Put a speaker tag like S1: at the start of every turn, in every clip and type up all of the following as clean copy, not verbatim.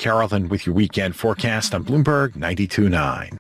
S1: Carolyn with your weekend forecast on Bloomberg 92.9.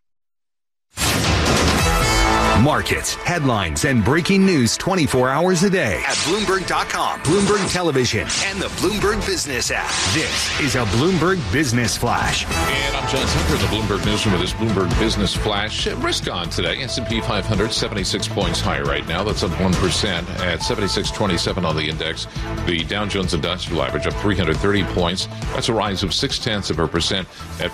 S2: Markets, headlines, and breaking news 24 hours a day at Bloomberg.com, Bloomberg Television, and the Bloomberg Business app. This is a Bloomberg Business Flash.
S3: And I'm John Tucker in the Bloomberg Newsroom with this Bloomberg Business Flash. Risk on today. S&P 500, 76 points higher right now. That's up 1% at 76.27 on the index. The Dow Jones Industrial Average up 330 points. That's a rise of 0.6% at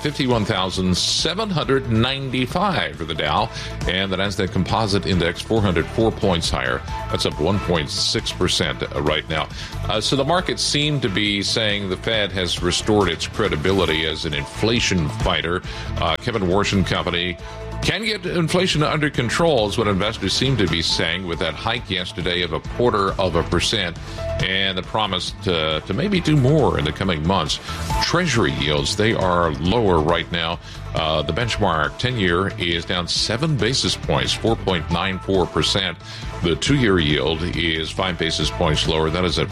S3: 51,795 for the Dow. And the Nasdaq Composite Index 404 points higher. That's up 1.6% right now. So the markets seem to be saying the Fed has restored its credibility as an inflation fighter. Kevin Warsh and Company can get inflation under control is what investors seem to be saying with that hike yesterday of 0.25% and the promise to maybe do more in the coming months. Treasury yields, they are lower right now. The benchmark 10-year is down 7 basis points, 4.94%. The 2-year yield is 5 basis points lower. That is at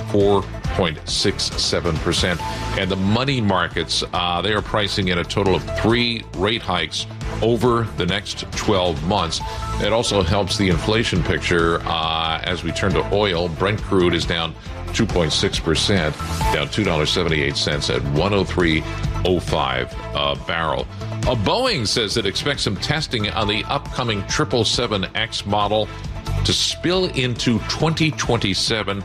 S3: 4.67%. And the money markets, they are pricing in a total of 3 rate hikes over the next 12 months. It also helps the inflation picture as we turn to oil. Brent crude is down 2.6%, down $2.78 at 103.05 a barrel. Boeing says it expects some testing on the upcoming 777X model to spill into 2027.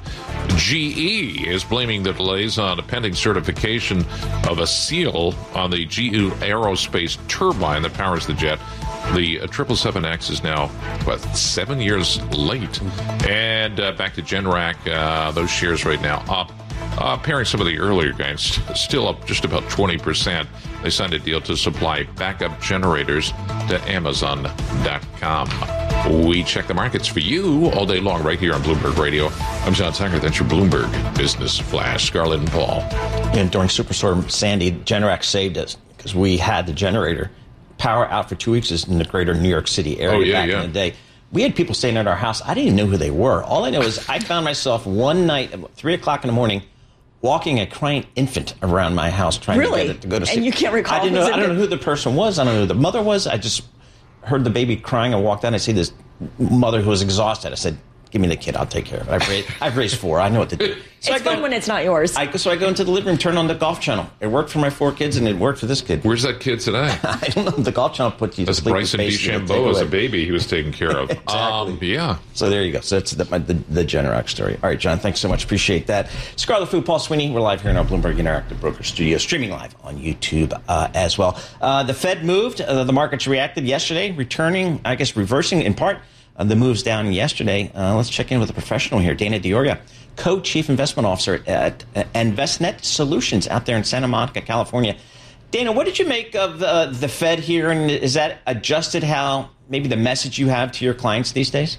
S3: GE is blaming the delays on a pending certification of a seal on the GE Aerospace turbine that powers the jet. The 777X is now, 7 years late. And back to Generac, those shares right now up. Pairing some of the earlier gains, still up just about 20%. They signed a deal to supply backup generators to Amazon.com. We check the markets for you all day long right here on Bloomberg Radio. I'm John Tucker. That's your Bloomberg Business Flash. Scarlett and Paul.
S4: And during Superstorm Sandy, Generac saved us because we had the generator power out for 2 weeks in the greater New York City area back in the day. We had people staying at our house. I didn't even know who they were. All I know is I found myself one night at 3 o'clock in the morning walking a crying infant around my house trying to get it to go to sleep.
S5: And you can't recall.
S4: I don't know who the person was. I don't know who the mother was. I just heard the baby crying. I walked out. I see this mother who was exhausted. I said, "Give me the kid. I'll take care of it. I've raised 4. I know what to do." So
S5: it's fun when it's not yours.
S4: So I go into the living room, turn on the Golf Channel. It worked for my 4 kids, and it worked for this kid.
S3: Where's that kid today?
S4: I don't know. The Golf Channel puts you to sleep.
S3: That's Bryson DeChambeau as a baby he was taken care of.
S4: Exactly.
S3: Yeah.
S4: So there you go. So that's the Generac story. All right, John, thanks so much. Appreciate that. Scarlet Fu, Paul Sweeney. We're live here in our Bloomberg Interactive Broker Studio, streaming live on YouTube as well. The Fed moved. The markets reacted yesterday, reversing in part the moves down yesterday. Let's check in with a professional here, Dana Dioria, Co-Chief Investment Officer at Envestnet Solutions out there in Santa Monica, California. Dana, what did you make of the Fed here, and is that adjusted how maybe the message you have to your clients these days?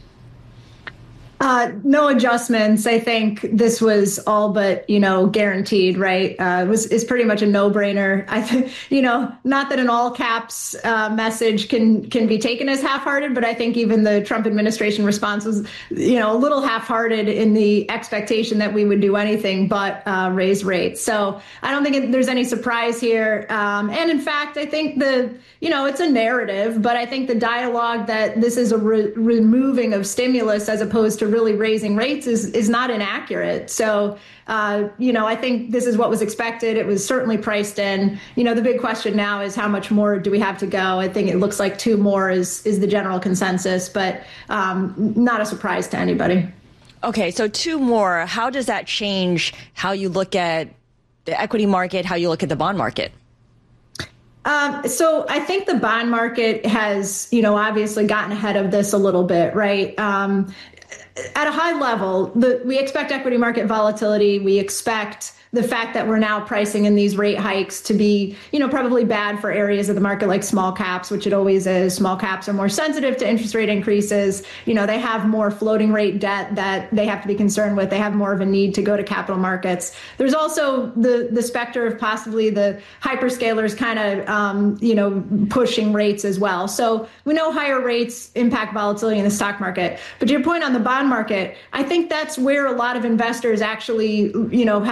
S6: No adjustments. I think this was all but, guaranteed, right? It's pretty much a no-brainer. I think, not that an all caps message can be taken as half-hearted, but I think even the Trump administration response was, a little half-hearted in the expectation that we would do anything but raise rates. So I don't think there's any surprise here. And in fact, I think it's a narrative, but I think the dialogue that this is a removing of stimulus as opposed to really raising rates is not inaccurate. So, I think this is what was expected. It was certainly priced in. The big question now is how much more do we have to go? I think it looks like 2 more is the general consensus, but not a surprise to anybody.
S5: Okay, so 2 more. How does that change how you look at the equity market, how you look at the bond market?
S6: So I think the bond market has, obviously gotten ahead of this a little bit, right? At a high level, we expect equity market volatility. We expect the fact that we're now pricing in these rate hikes to be, probably bad for areas of the market like small caps, which it always is. Small caps are more sensitive to interest rate increases. They have more floating rate debt that they have to be concerned with. They have more of a need to go to capital markets. There's also the specter of possibly the hyperscalers kind of, pushing rates as well. So we know higher rates impact volatility in the stock market. But to your point on the bond market, I think that's where a lot of investors actually, have a little bit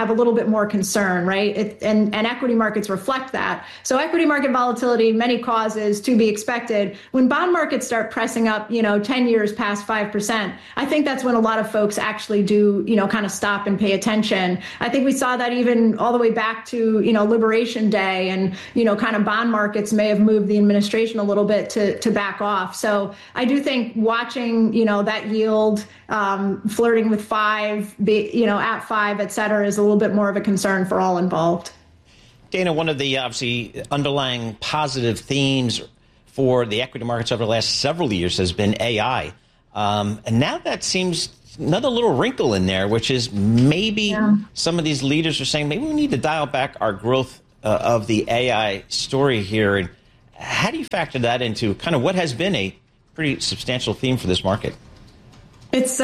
S6: more concern, right? And equity markets reflect that. So equity market volatility, many causes to be expected. When bond markets start pressing up, 10 years past 5%, I think that's when a lot of folks actually do, kind of stop and pay attention. I think we saw that even all the way back to, Liberation Day, and, kind of bond markets may have moved the administration a little bit to back off. So I do think watching, that yield flirting with 5, at 5, et cetera, is a little bit more of a concern for all involved.
S4: Dana, one of the obviously underlying positive themes for the equity markets over the last several years has been AI. And now that seems another little wrinkle in there, which is maybe some of these leaders are saying maybe we need to dial back our growth of the AI story here. And how do you factor that into kind of what has been a pretty substantial theme for this market? It's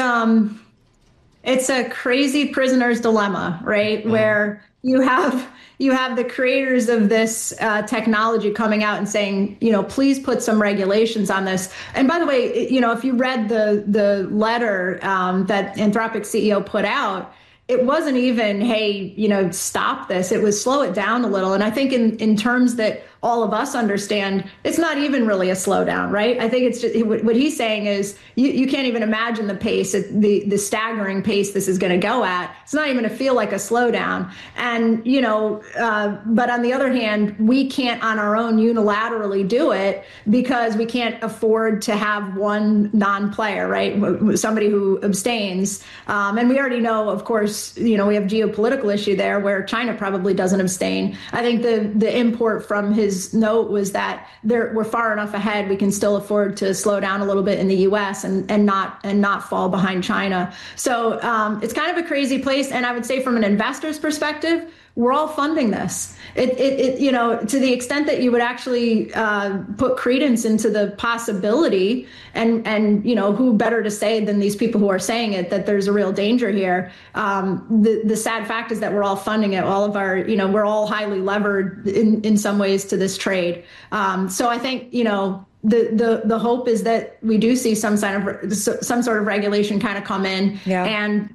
S6: a crazy prisoner's dilemma, right? Mm. Where you have the creators of this technology coming out and saying, please put some regulations on this. And by the way, if you read the letter that Anthropic CEO put out, it wasn't even, hey, stop this. It was slow it down a little. And I think in terms that all of us understand, it's not even really a slowdown, right? I think it's just what he's saying is you can't even imagine the pace, the staggering pace this is going to go at. It's not even going to feel like a slowdown. And, but on the other hand, we can't on our own unilaterally do it because we can't afford to have one non-player, right? Somebody who abstains. And we already know, of course, we have geopolitical issue there where China probably doesn't abstain. I think the import from his note was that we're far enough ahead. We can still afford to slow down a little bit in the U.S. and not fall behind China. So it's kind of a crazy place. And I would say from an investor's perspective, we're all funding this. To the extent that you would actually put credence into the possibility, and who better to say than these people who are saying it, that there's a real danger here. The sad fact is that we're all funding it. All of our, we're all highly levered in some ways to this trade. So I think, the hope is that we do see some sort of regulation kind of come in, and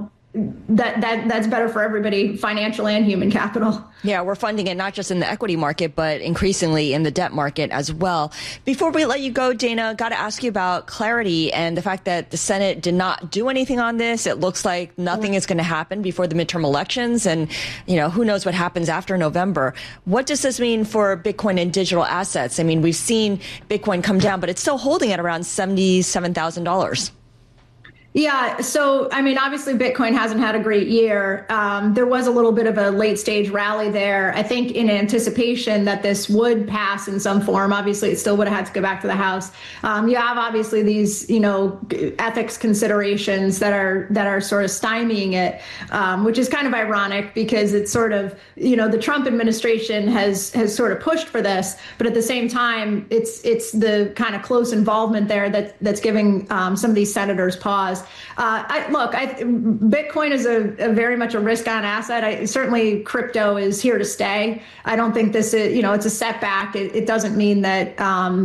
S6: that's better for everybody, financial and human capital.
S5: Yeah, we're funding it not just in the equity market, but increasingly in the debt market as well. Before we let you go, Dana, got to ask you about clarity and the fact that the Senate did not do anything on this. It looks like nothing is going to happen before the midterm elections. And, who knows what happens after November. What does this mean for Bitcoin and digital assets? I mean, we've seen Bitcoin come down, but it's still holding at around $77,000.
S6: Yeah. So, obviously Bitcoin hasn't had a great year. There was a little bit of a late stage rally there, I think, in anticipation that this would pass in some form. Obviously, it still would have had to go back to the House. You have obviously these, ethics considerations that are sort of stymieing it, which is kind of ironic because it's sort of, the Trump administration has sort of pushed for this, but at the same time, it's the kind of close involvement there that's giving some of these senators pause. Bitcoin is a very much a risk-on asset. Certainly crypto is here to stay. I don't think this is, it's a setback. It doesn't mean that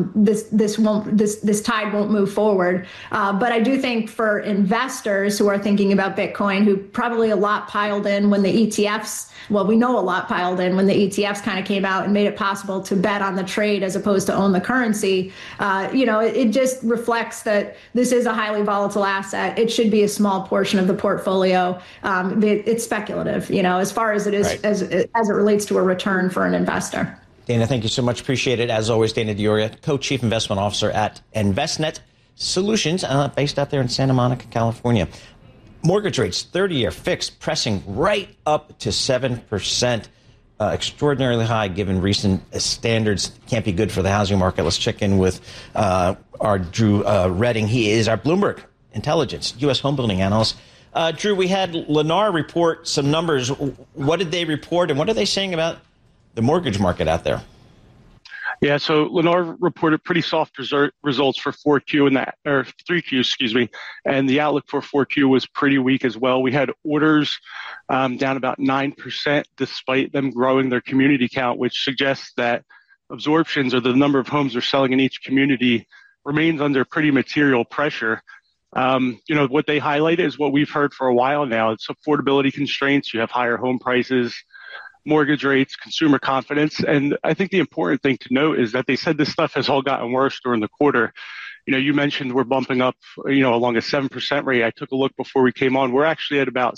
S6: this tide won't move forward. But I do think for investors who are thinking about Bitcoin, who probably a lot piled in when the ETFs, we know a lot piled in when the ETFs kind of came out and made it possible to bet on the trade as opposed to own the currency. It just reflects that this is a highly volatile asset. It should be a small portion of the portfolio. It's speculative, as far as it is, right, as it relates to a return for an investor.
S4: Dana, thank you so much. Appreciate it. As always, Dana D'Auria, Co-Chief Investment Officer at Envestnet Solutions, based out there in Santa Monica, California. Mortgage rates, 30-year fixed, pressing right up to 7%. Extraordinarily high given recent standards. Can't be good for the housing market. Let's check in with our Drew Redding. He is our Bloomberg Intelligence U.S. homebuilding analyst. Drew, we had Lennar report some numbers. What did they report, and what are they saying about the mortgage market out there?
S7: Yeah, so Lennar reported pretty soft results for 3Q, excuse me, and the outlook for 4Q was pretty weak as well. We had orders down about 9% despite them growing their community count, which suggests that absorptions, or the number of homes they're selling in each community, remains under pretty material pressure. What they highlight is what we've heard for a while now. It's affordability constraints. You have higher home prices, mortgage rates, consumer confidence. And I think the important thing to note is that they said this stuff has all gotten worse during the quarter. You mentioned we're bumping up, along a 7% rate. I took a look before we came on. We're actually at about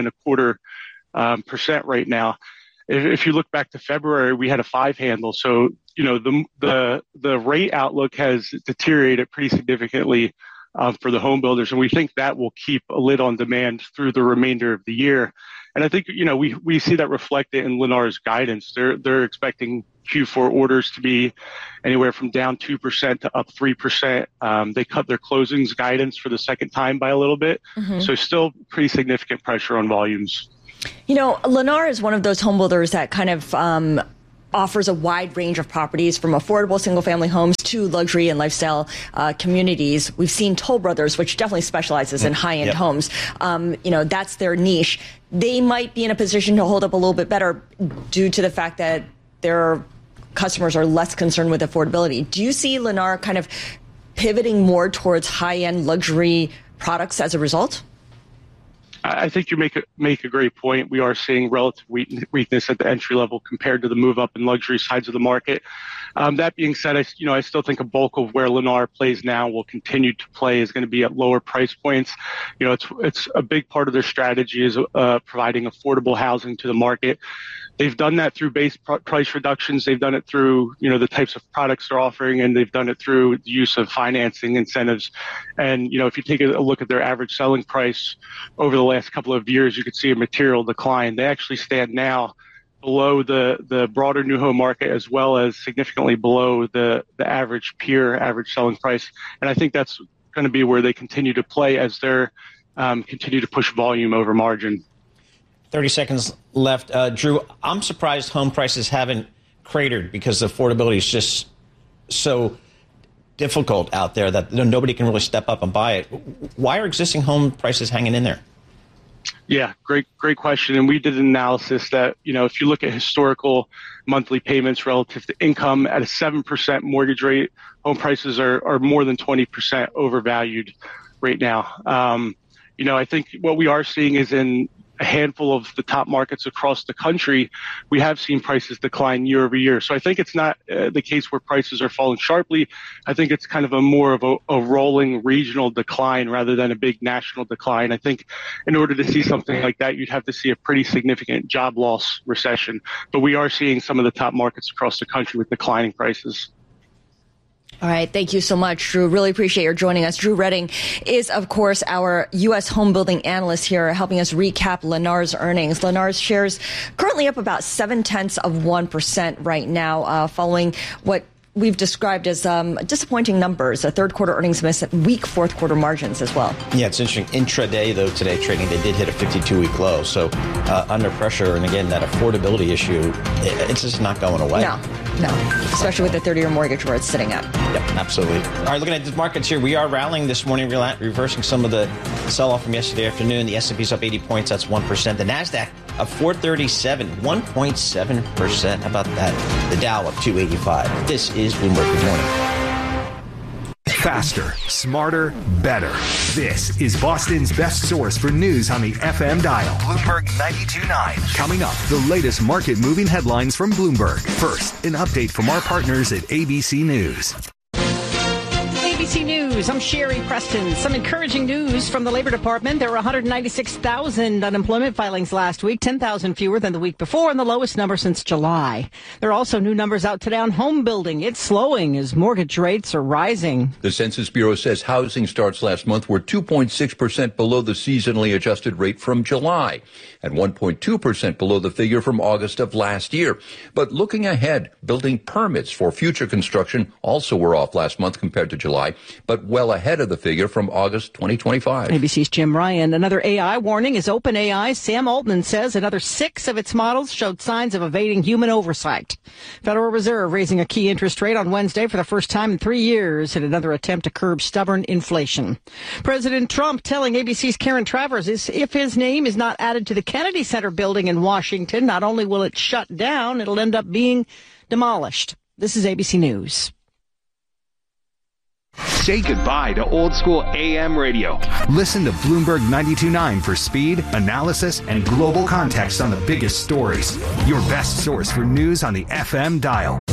S7: 7.25% right now. If you look back to February, we had a 5 handle. So, the rate outlook has deteriorated pretty significantly for the home builders. And we think that will keep a lid on demand through the remainder of the year. And I think, we see that reflected in Lennar's guidance. They're expecting Q4 orders to be anywhere from down 2% to up 3%. They cut their closings guidance for the second time by a little bit. Mm-hmm. So still pretty significant pressure on volumes.
S5: Lennar is one of those home builders that kind of offers a wide range of properties from affordable single-family homes to luxury and lifestyle communities. We've seen Toll Brothers, which definitely specializes in high-end homes. That's their niche. They might be in a position to hold up a little bit better due to the fact that their customers are less concerned with affordability. Do you see Lennar kind of pivoting more towards high-end luxury products as a result?
S7: I think you make a great point. We are seeing relative weakness at the entry level compared to the move up and luxury sides of the market. That being said, I still think a bulk of where Lennar plays now will continue to play is going to be at lower price points. It's a big part of their strategy is providing affordable housing to the market. They've done that through base price reductions. They've done it through, the types of products they're offering, and they've done it through the use of financing incentives. And, if you take a look at their average selling price over the last couple of years, you could see a material decline. They actually stand now below the broader new home market as well as significantly below the average selling price. And I think that's going to be where they continue to play as they're continue to push volume over margin.
S4: 30 seconds left. Drew, I'm surprised home prices haven't cratered because the affordability is just so difficult out there that nobody can really step up and buy it. Why are existing home prices hanging in there?
S7: Yeah, great question. And we did an analysis that, if you look at historical monthly payments relative to income at a 7% mortgage rate, home prices are more than 20% overvalued right now. I think what we are seeing is in a handful of the top markets across the country, we have seen prices decline year over year. So I think it's not the case where prices are falling sharply. I think it's kind of more of a rolling regional decline rather than a big national decline. I think in order to see something like that, you'd have to see a pretty significant job loss recession. But we are seeing some of the top markets across the country with declining prices.
S5: All right. Thank you so much, Drew. Really appreciate your joining us. Drew Redding is, of course, our U.S. home building analyst here, helping us recap Lennar's earnings. Lennar's shares currently up about 0.7% right now, following what we've described as disappointing numbers, a third quarter earnings miss, weak fourth quarter margins as well. Yeah, it's interesting. Intraday, though, today trading, they did hit a 52-week low. So under pressure, and again, that affordability issue, it's just not going away. No, especially with the 30-year mortgage where it's sitting at. Yep, absolutely. All right, looking at the markets here, we are rallying this morning, reversing some of the sell-off from yesterday afternoon. The S&P's up 80 points, that's 1%. The NASDAQ up 437, 1.7%. How about that? The Dow up 285. This is Bloomberg. Good morning.
S2: Faster, smarter, better. This is Boston's best source for news on the FM dial. Bloomberg 92.9. Coming up, the latest market-moving headlines from Bloomberg. First, an update from our partners at ABC News.
S8: ABC News, I'm Sherry Preston. Some encouraging news from the Labor Department. There were 196,000 unemployment filings last week, 10,000 fewer than the week before, and the lowest number since July. There are also new numbers out today on home building. It's slowing as mortgage rates are rising.
S9: The Census Bureau says housing starts last month were 2.6% below the seasonally adjusted rate from July, and 1.2% below the figure from August of last year. But looking ahead, building permits for future construction also were off last month compared to July, but well ahead of the figure from August 2025.
S8: ABC's Jim Ryan. Another AI warning is OpenAI. Sam Altman says another 6 of its models showed signs of evading human oversight. Federal Reserve raising a key interest rate on Wednesday for the first time in 3 years in another attempt to curb stubborn inflation. President Trump telling ABC's Karen Travers if his name is not added to the Kennedy Center building in Washington, not only will it shut down, it'll end up being demolished. This is ABC News.
S10: Say goodbye to old school AM radio.
S2: Listen to Bloomberg 92.9 for speed, analysis, and global context on the biggest stories. Your best source for news on the FM dial.